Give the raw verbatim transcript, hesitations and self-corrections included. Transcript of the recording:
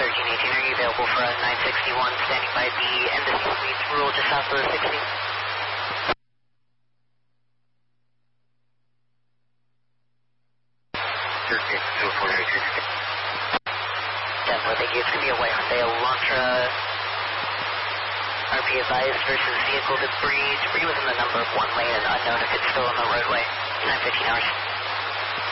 thirteen eighteen, are you available for a nine sixty-one standing by the Embassy Suites rule just south of the sixty? thirteen two four eight six. Definitely, thank you. It's going to be a white Hyundai Elantra. R P advised versus vehicle debris. Debris was in the number of one lane and unknown if it's still on the roadway. nine fifteen hours.